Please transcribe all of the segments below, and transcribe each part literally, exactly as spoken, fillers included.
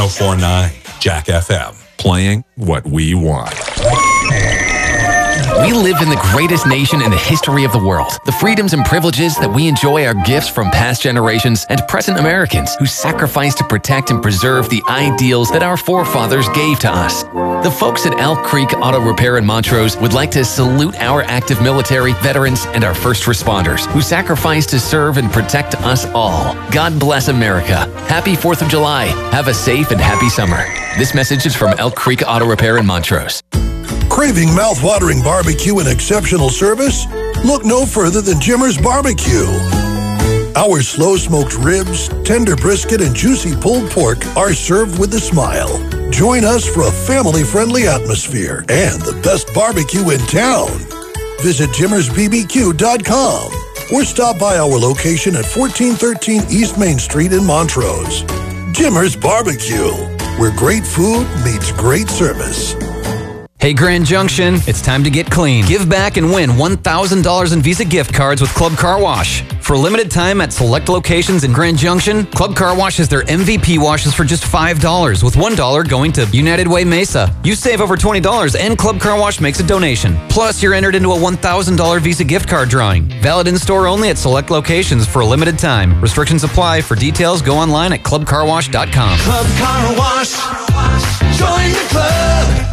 oh four point nine Jack F M, playing what we want. We live in the greatest nation in the history of the world. The freedoms and privileges that we enjoy are gifts from past generations and present Americans who sacrificed to protect and preserve the ideals that our forefathers gave to us. The folks at Elk Creek Auto Repair in Montrose would like to salute our active military, veterans, and our first responders who sacrificed to serve and protect us all. God bless America. Happy fourth of July. Have a safe and happy summer. This message is from Elk Creek Auto Repair in Montrose. Craving mouth-watering barbecue and exceptional service? Look no further than Jimmer's Barbecue. Our slow-smoked ribs, tender brisket, and juicy pulled pork are served with a smile. Join us for a family-friendly atmosphere and the best barbecue in town. Visit jimmers b b q dot com or stop by our location at fourteen thirteen East Main Street in Montrose. Jimmer's Barbecue, where great food meets great service. Hey Grand Junction, it's time to get clean. Give back and win one thousand dollars in Visa gift cards with Club Car Wash. For a limited time at select locations in Grand Junction, Club Car Wash has their M V P washes for just five dollars, with one dollar going to United Way Mesa. You save over twenty dollars and Club Car Wash makes a donation. Plus, you're entered into a one thousand dollars Visa gift card drawing. Valid in-store only at select locations for a limited time. Restrictions apply. For details, go online at club car wash dot com. Club Car Wash. Join the club.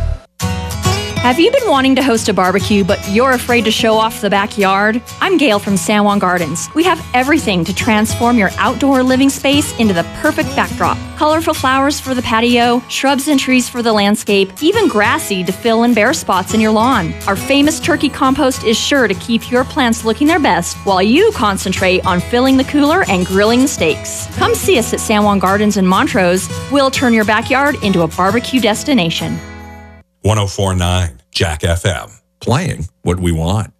Have you been wanting to host a barbecue, but you're afraid to show off the backyard? I'm Gail from San Juan Gardens. We have everything to transform your outdoor living space into the perfect backdrop. Colorful flowers for the patio, shrubs and trees for the landscape, even grass seed to fill in bare spots in your lawn. Our famous turkey compost is sure to keep your plants looking their best while you concentrate on filling the cooler and grilling the steaks. Come see us at San Juan Gardens in Montrose. We'll turn your backyard into a barbecue destination. one oh four point nine Jack F M, playing what we want.